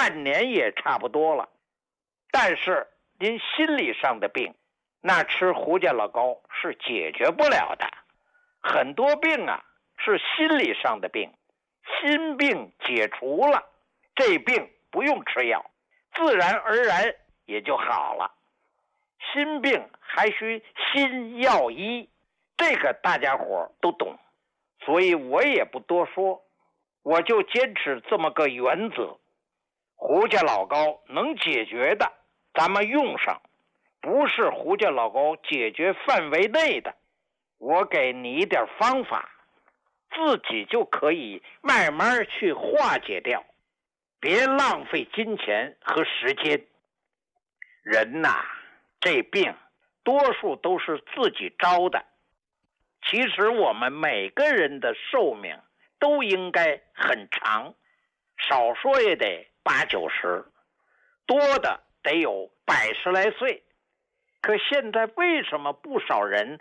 半年也差不多了。但是您心理上的病，那吃胡家老膏是解决不了的。很多病啊是心理上的病，心病解除了，这病不用吃药，自然而然也就好了。心病还需心药医，这个大家伙都懂，所以我也不多说，我就坚持这么个原则。胡家老膏能解决的咱们用上，不是胡家老膏解决范围内的，我给你一点方法，自己就可以慢慢去化解掉，别浪费金钱和时间。人呐，这病多数都是自己招的。其实我们每个人的寿命都应该很长，少说也得80、90，多的得有100来岁。可现在为什么不少人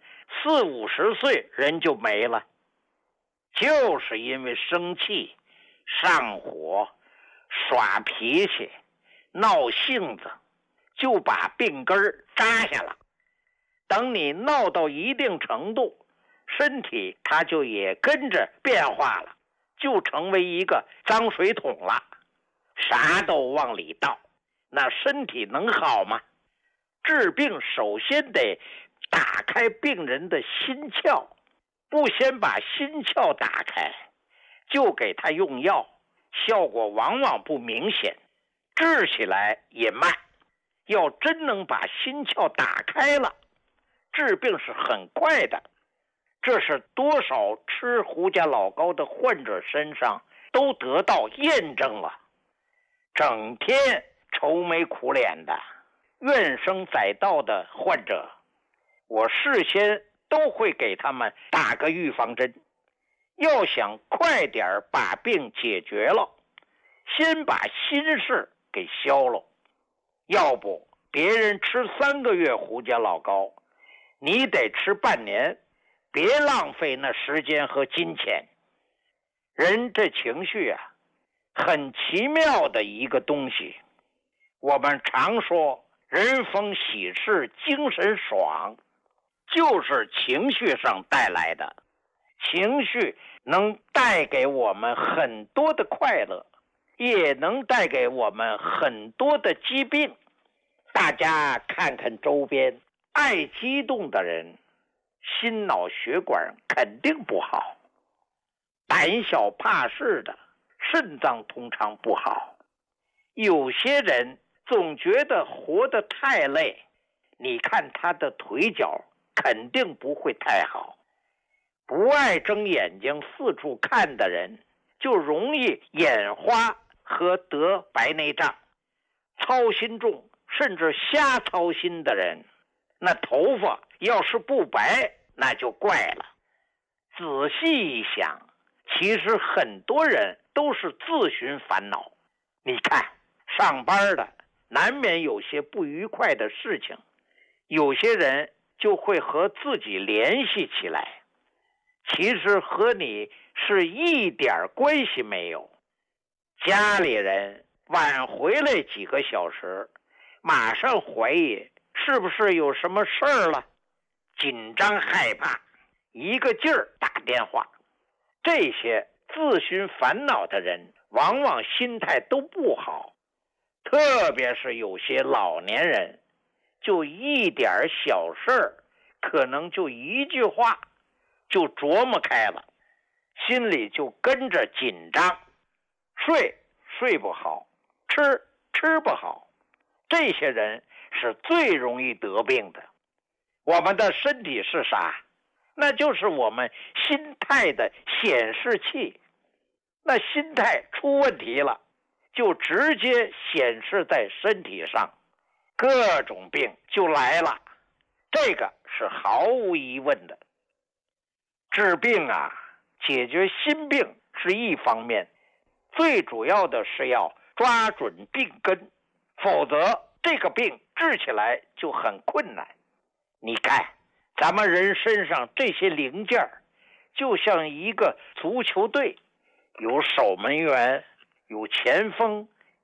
40、50岁人就没了？就是因为生气、上火、耍脾气、闹性子，就把病根儿扎下了。等你闹到一定程度，身体它就也跟着变化了，就成为一个脏水桶了，啥都往里倒，那身体能好吗？治病首先得打开病人的心窍，不先把心窍打开，就给他用药，效果往往不明显，治起来也慢。要真能把心窍打开了，治病是很快的。这是多少吃胡家老膏的患者身上都得到验证了。整天愁眉苦脸的、怨声载道的患者，我事先都会给他们打个预防针。要想快点把病解决了，先把心事给消了。要不别人吃3个月胡家老膏，你得吃半年，别浪费那时间和金钱。人这情绪啊，很奇妙的一个东西。我们常说人逢喜事精神爽，就是情绪上带来的。情绪能带给我们很多的快乐，也能带给我们很多的疾病。大家看看周边，爱激动的人，心脑血管肯定不好；胆小怕事的，肾脏通常不好。有些人总觉得活得太累，你看他的腿脚肯定不会太好。不爱睁眼睛四处看的人，就容易眼花和得白内障。操心重甚至瞎操心的人，那头发要是不白，那就怪了。仔细一想，其实很多人都是自寻烦恼。你看，上班的难免有些不愉快的事情，有些人就会和自己联系起来，其实和你是一点关系没有。家里人晚回来几个小时，马上怀疑是不是有什么事儿了，紧张害怕，一个劲儿打电话。这些自寻烦恼的人往往心态都不好，特别是有些老年人，就一点小事儿，可能就一句话就琢磨开了，心里就跟着紧张，睡不好，吃不好。这些人是最容易得病的。我们的身体是啥？那就是我们心态的显示器。那心态出问题了，就直接显示在身体上，各种病就来了。这个是毫无疑问的。治病啊，解决心病是一方面，最主要的是要抓准病根，否则这个病治起来就很困难。你看，咱们人身上这些零件就像一个足球队，有守门员，有前锋，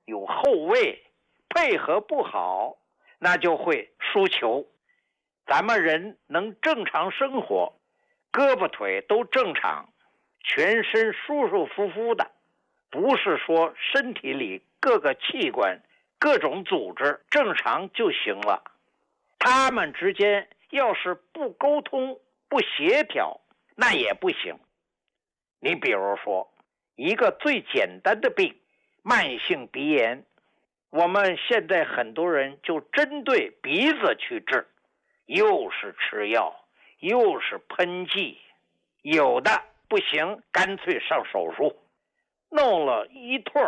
有后卫，配合不好，那就会输球。咱们人能正常生活，胳膊腿都正常，全身舒舒服服的，不是说身体里各个器官、各种组织正常就行了。他们之间要是不沟通、不协调，那也不行。你比如说，一个最简单的病，慢性鼻炎，我们现在很多人就针对鼻子去治，又是吃药，又是喷剂，有的不行，干脆上手术，弄了一通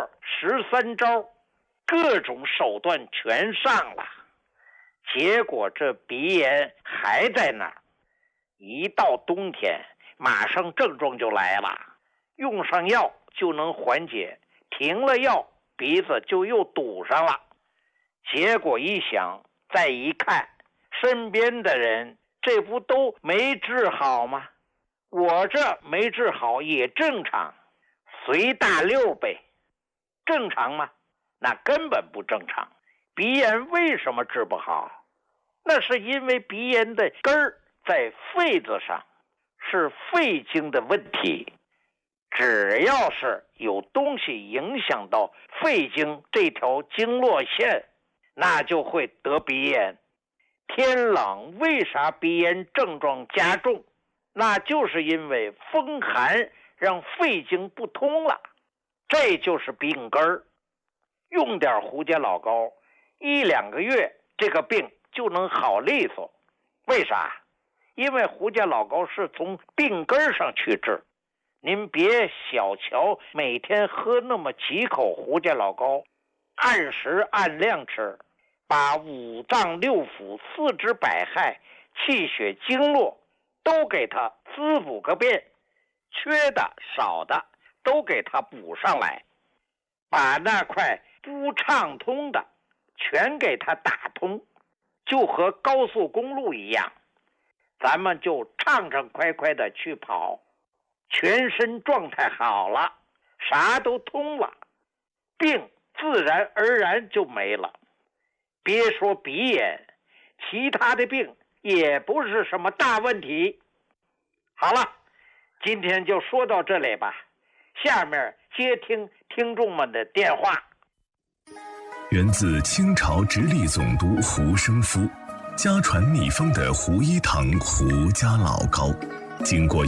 13招，各种手段全上了，结果这鼻炎还在那儿。一到冬天，马上症状就来了，用上药就能缓解，停了药，鼻子就又堵上了。结果一想，再一看，身边的人这不都没治好吗？我这没治好也正常，随大溜呗。正常吗？那根本不正常。鼻炎为什么治不好？那是因为鼻炎的根儿在肺子上，是肺经的问题。只要是有东西影响到肺经这条经络线，那就会得鼻炎。天冷为啥鼻炎症状加重？那就是因为风寒让肺经不通了，这就是病根儿。用点胡家老膏，1-2个月这个病就能好利索。为啥？因为胡家老膏是从病根上去治。您别小瞧每天喝那么几口胡家老膏，按时按量吃，把五脏六腑、四肢百骸、气血经络都给它滋补个遍，缺的少的都给它补上来，把那块不畅通的全给它打通，就和高速公路一样，咱们就畅畅快快的去跑，全身状态好了，啥都通了，病自然而然就没了。别说鼻炎，其他的病也不是什么大问题。好了，今天就说到这里吧，下面接听听众们的电话。 源自清朝直隶总督胡生夫，家传秘方的胡一堂胡家老膏，经过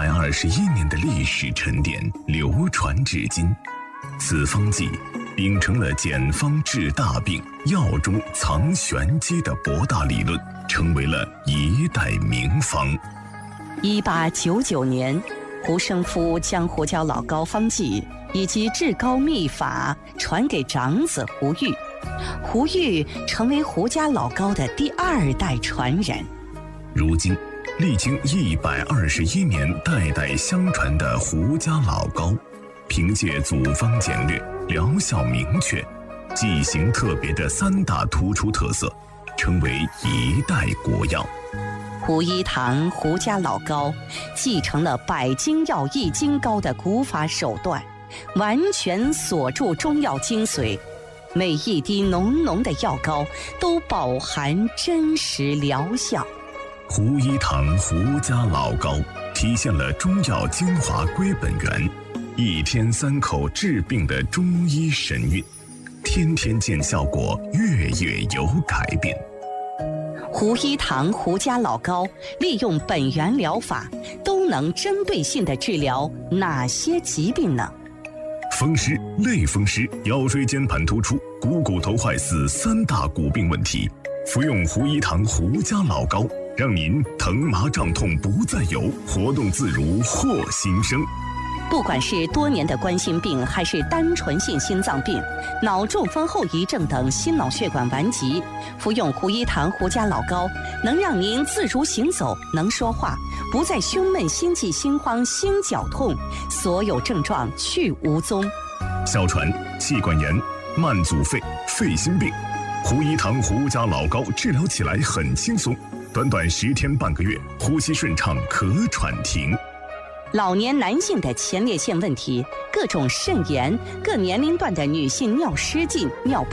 121年的历史沉淀，流传至今。此方剂秉承了简方治大病、药中藏玄机的博大理论，成为了一代名方。 1899年，胡生夫将胡椒老膏方剂以及治膏秘法传给长子胡玉，胡玉成为胡家老膏的第2代传人。 如今历经121年代代相传的胡家老膏，凭借组方简略、疗效明确、剂型特别的3大突出特色，成为一代国药。 胡一堂胡家老膏继承了百金药易筋膏的古法手段，完全锁住中药精髓，每一滴浓浓的药膏都饱含真实疗效。 胡一堂胡家老膏体现了中药精华归本源，1天3口治病的中医神韵，天天见效果，月月有改变。 胡一堂胡家老膏利用本源疗法，都能针对性地治疗哪些疾病呢？ 风湿、类风湿、腰椎间盘突出、股头坏死3大骨病问题，服用胡一堂胡家老膏，让您疼麻胀痛不再有，活动自如获新生。 不管是多年的冠心病，还是单纯性心脏病、脑中风后遗症等心脑血管顽疾，服用胡一堂胡家老膏，能让您自如行走，能说话，不再胸闷、心悸、心慌、心绞痛，所有症状去无踪。 哮喘、气管炎、慢阻肺、肺心病，胡一堂胡家老膏治疗起来很轻松，短短10天半个月，呼吸顺畅，咳喘停。 老年男性的前列腺问题、各种肾炎、各年龄段的女性尿失禁、尿不